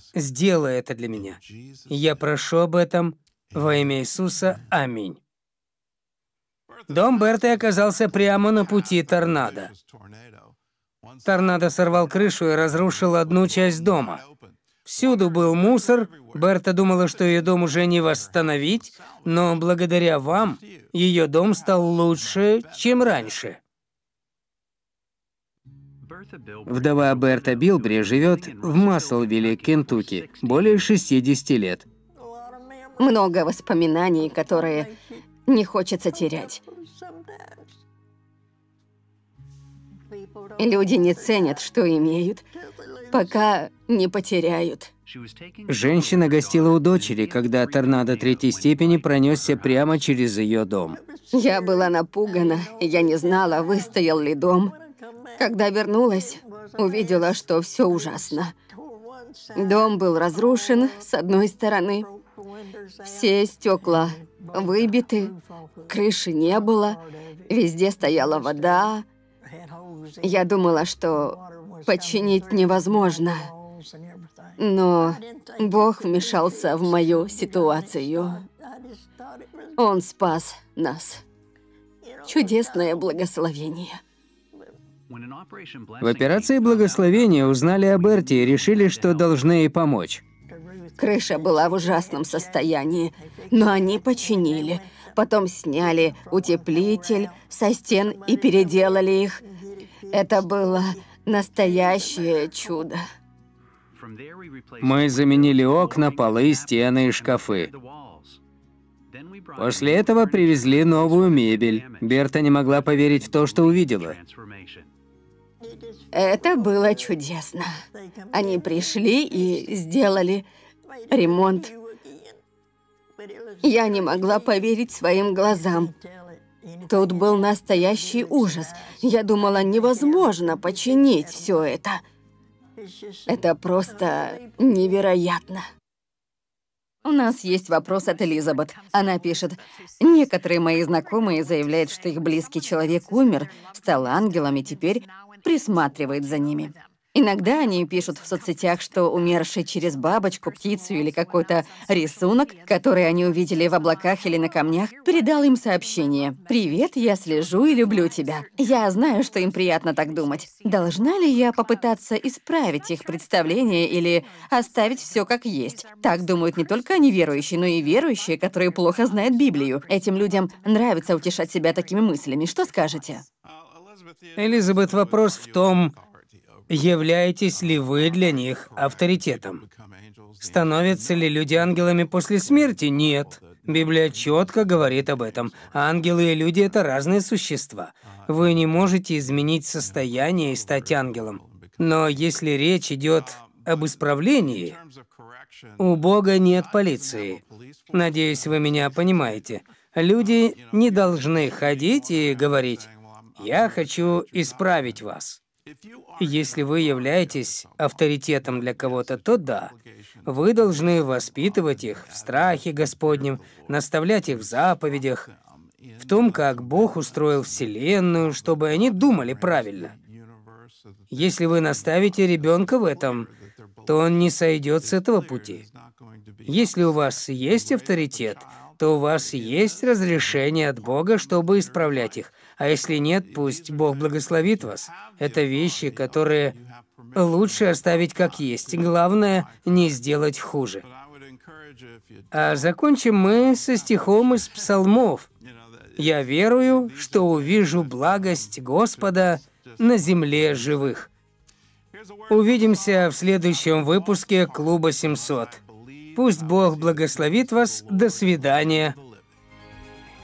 сделай это для меня. Я прошу об этом во имя Иисуса. Аминь. Дом Берты оказался прямо на пути торнадо. Торнадо сорвал крышу и разрушил одну часть дома. Всюду был мусор. Берта думала, что ее дом уже не восстановить, но благодаря вам ее дом стал лучше, чем раньше. Вдова Берта Билбри живет в Маслвилле, Кентукки, более 60 лет. Много воспоминаний, которые не хочется терять. Люди не ценят, что имеют, пока не потеряют. Женщина гостила у дочери, когда торнадо третьей степени пронесся прямо через ее дом. Я была напугана, я не знала, выстоял ли дом. Когда вернулась, увидела, что все ужасно. Дом был разрушен с одной стороны. Все стекла выбиты, крыши не было, везде стояла вода. Я думала, что починить невозможно. Но Бог вмешался в мою ситуацию. Он спас нас. Чудесное благословение. В операции благословения узнали о Берте и решили, что должны ей помочь. Крыша была в ужасном состоянии, но они починили. Потом сняли утеплитель со стен и переделали их. Это было настоящее чудо. Мы заменили окна, полы, стены и шкафы. После этого привезли новую мебель. Берта не могла поверить в то, что увидела. Это было чудесно. Они пришли и сделали ремонт. Я не могла поверить своим глазам. Тут был настоящий ужас. Я думала, невозможно починить все это. Это просто невероятно. У нас есть вопрос от Элизабет. Она пишет: некоторые мои знакомые заявляют, что их близкий человек умер, стал ангелом и теперь присматривает за ними. Иногда они пишут в соцсетях, что умерший через бабочку, птицу или какой-то рисунок, который они увидели в облаках или на камнях, передал им сообщение: «Привет, я слежу и люблю тебя». Я знаю, что им приятно так думать. Должна ли я попытаться исправить их представление или оставить все как есть? Так думают не только неверующие, но и верующие, которые плохо знают Библию. Этим людям нравится утешать себя такими мыслями. Что скажете? Элизабет, вопрос в том, являетесь ли вы для них авторитетом? Становятся ли люди ангелами после смерти? Нет. Библия четко говорит об этом. Ангелы и люди — это разные существа. Вы не можете изменить состояние и стать ангелом. Но если речь идет об исправлении, у Бога нет полиции. Надеюсь, вы меня понимаете. Люди не должны ходить и говорить: «Я хочу исправить вас». Если вы являетесь авторитетом для кого-то, то да, вы должны воспитывать их в страхе Господнем, наставлять их в заповедях, в том, как Бог устроил Вселенную, чтобы они думали правильно. Если вы наставите ребенка в этом, то он не сойдет с этого пути. Если у вас есть авторитет, то у вас есть разрешение от Бога, чтобы исправлять их. А если нет, пусть Бог благословит вас. Это вещи, которые лучше оставить как есть. Главное, не сделать хуже. А закончим мы со стихом из Псалмов. «Я верую, что увижу благость Господа на земле живых». Увидимся в следующем выпуске Клуба 700. Пусть Бог благословит вас. До свидания.